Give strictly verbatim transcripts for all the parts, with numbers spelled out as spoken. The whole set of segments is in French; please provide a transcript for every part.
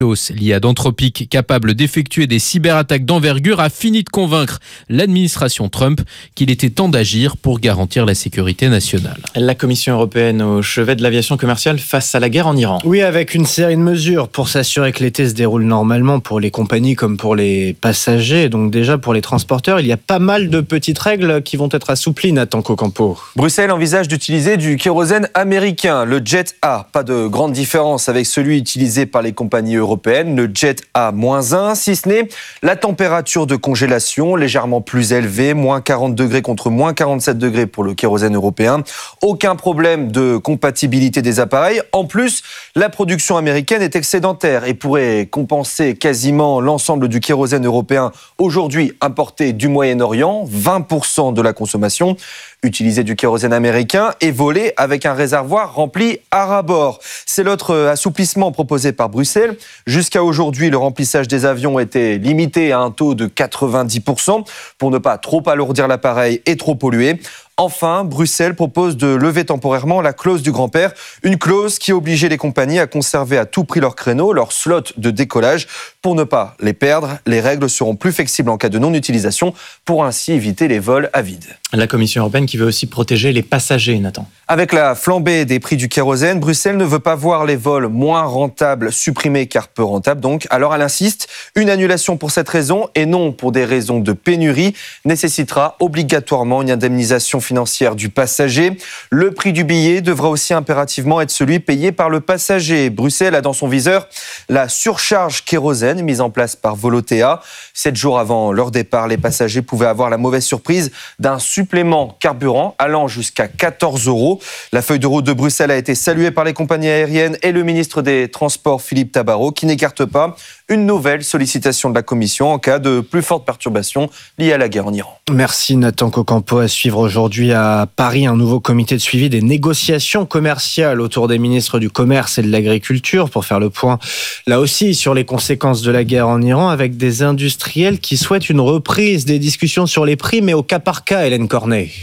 L'I A d'Anthropic, capable d'effectuer des cyberattaques d'envergure, a fini de convaincre l'administration Trump qu'il était temps d'agir pour garantir la sécurité nationale. La Commission européenne au chevet de l'aviation commerciale face à la guerre en Iran. Oui, avec une série de mesures pour s'assurer que l'été se déroule normalement pour les compagnies comme pour les passagers. Donc déjà pour les transporteurs, il y a pas mal de petites règles qui vont être assouplies, Nathan Cocampo. Bruxelles envisage d'utiliser du kérosène américain, le Jet A. Pas de grande différence avec celui utilisé par les compagnies européennes. Européenne, le Jet A moins un, si ce n'est la température de congélation légèrement plus élevée, moins quarante degrés contre moins quarante-sept degrés pour le kérosène européen. Aucun problème de compatibilité des appareils. En plus, la production américaine est excédentaire et pourrait compenser quasiment l'ensemble du kérosène européen aujourd'hui importé du Moyen-Orient, vingt pour cent de la consommation. Utiliser du kérosène américain et voler avec un réservoir rempli à ras-bord. C'est l'autre assouplissement proposé par Bruxelles. Jusqu'à aujourd'hui, le remplissage des avions était limité à un taux de quatre-vingt-dix pour cent pour ne pas trop alourdir l'appareil et trop polluer. Enfin, Bruxelles propose de lever temporairement la clause du grand-père, une clause qui obligeait les compagnies à conserver à tout prix leur créneau, leur slot de décollage, pour ne pas les perdre. Les règles seront plus flexibles en cas de non-utilisation, pour ainsi éviter les vols à vide. La Commission européenne qui veut aussi protéger les passagers, Nathan. Avec la flambée des prix du kérosène, Bruxelles ne veut pas voir les vols moins rentables supprimés car peu rentables donc. Alors elle insiste, une annulation pour cette raison et non pour des raisons de pénurie nécessitera obligatoirement une indemnisation financière du passager. Le prix du billet devra aussi impérativement être celui payé par le passager. Bruxelles a dans son viseur la surcharge kérosène mise en place par Volotea. Sept jours avant leur départ, les passagers pouvaient avoir la mauvaise surprise d'un supplément carburant allant jusqu'à quatorze euros. La feuille de route de Bruxelles a été saluée par les compagnies aériennes et le ministre des Transports, Philippe Tabarot, qui n'écarte pas une nouvelle sollicitation de la Commission en cas de plus fortes perturbations liées à la guerre en Iran. Merci Nathan Cocampo. À suivre aujourd'hui à Paris un nouveau comité de suivi des négociations commerciales autour des ministres du Commerce et de l'Agriculture pour faire le point là aussi sur les conséquences de la guerre en Iran avec des industriels qui souhaitent une reprise des discussions sur les prix mais au cas par cas, Hélène Cornet.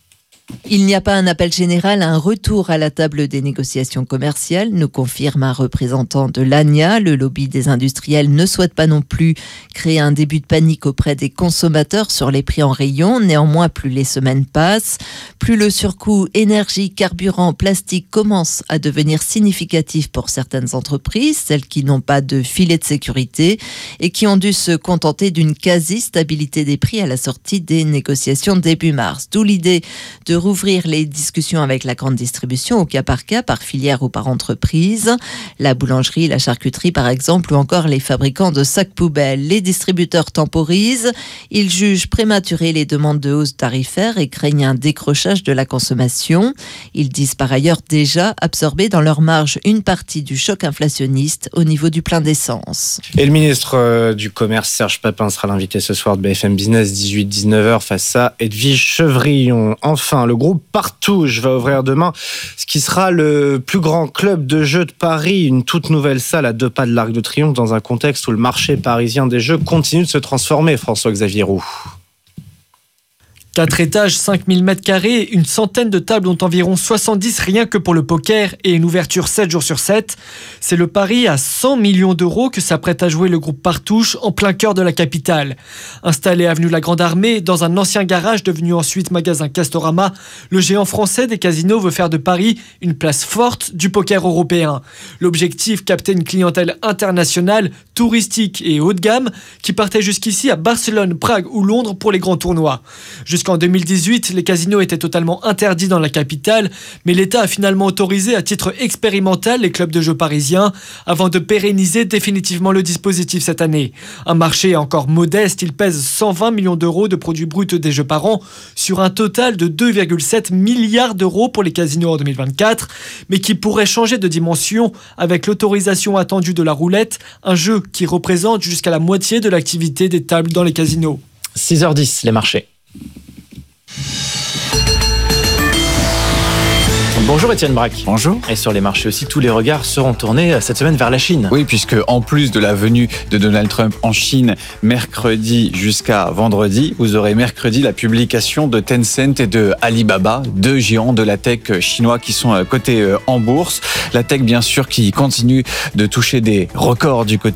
Il n'y a pas un appel général, un retour à la table des négociations commerciales, nous confirme un représentant de l'A N I A. Le lobby des industriels ne souhaite pas non plus créer un début de panique auprès des consommateurs sur les prix en rayon. Néanmoins, plus les semaines passent, plus le surcoût énergie, carburant, plastique commence à devenir significatif pour certaines entreprises, celles qui n'ont pas de filet de sécurité et qui ont dû se contenter d'une quasi-stabilité des prix à la sortie des négociations début mars. D'où l'idée de rouvrir les discussions avec la grande distribution au cas par cas, par filière ou par entreprise. La boulangerie, la charcuterie par exemple, ou encore les fabricants de sacs poubelles. Les distributeurs temporisent. Ils jugent prématurées les demandes de hausse tarifaire et craignent un décrochage de la consommation. Ils disent par ailleurs déjà absorber dans leur marge une partie du choc inflationniste au niveau du plein d'essence. Et le ministre du Commerce, Serge Papin, sera l'invité ce soir de B F M Business, dix-huit à dix-neuf heures, face à Edwige Chevrillon. Enfin, le groupe Partouche va ouvrir demain ce qui sera le plus grand club de jeux de Paris, une toute nouvelle salle à deux pas de l'Arc de Triomphe dans un contexte où le marché parisien des jeux continue de se transformer, François-Xavier Roux. Quatre étages, cinq mille mètres carrés, une centaine de tables dont environ soixante-dix rien que pour le poker et une ouverture sept jours sur sept. C'est le pari à cent millions d'euros que s'apprête à jouer le groupe Partouche en plein cœur de la capitale. Installé avenue La Grande Armée, dans un ancien garage devenu ensuite magasin Castorama, le géant français des casinos veut faire de Paris une place forte du poker européen. L'objectif, capter une clientèle internationale, touristique et haut de gamme qui partait jusqu'ici à Barcelone, Prague ou Londres pour les grands tournois. Jusqu'en deux mille dix-huit, les casinos étaient totalement interdits dans la capitale, mais l'État a finalement autorisé à titre expérimental les clubs de jeux parisiens avant de pérenniser définitivement le dispositif cette année. Un marché encore modeste, il pèse cent vingt millions d'euros de produits bruts des jeux par an sur un total de deux virgule sept milliards d'euros pour les casinos en deux mille vingt-quatre, mais qui pourrait changer de dimension avec l'autorisation attendue de la roulette, un jeu qui représente jusqu'à la moitié de l'activité des tables dans les casinos. six heures dix, les marchés. Bonjour Étienne Braque. Bonjour. Et sur les marchés aussi, tous les regards seront tournés cette semaine vers la Chine. Oui, puisque en plus de la venue de Donald Trump en Chine mercredi jusqu'à vendredi, vous aurez mercredi la publication de Tencent et de Alibaba, deux géants de la tech chinois qui sont cotés en bourse. La tech bien sûr qui continue de toucher des records du côté